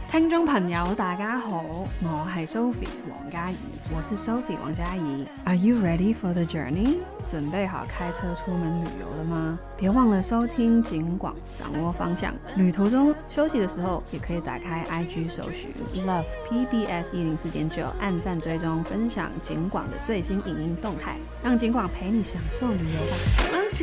聽眾朋友大家好，我係 Sophie 黃嘉怡，我是 Sophie 黃嘉怡。Are you ready for the journey？ 準備好開車出門旅遊了嗎？別忘了收聽警廣，掌握方向。旅途中休息的時候，也可以打開 IG 搜尋 Love PBS 104.9，按讚追蹤，分享警廣的最新影音動態，讓警廣陪你享受旅遊吧。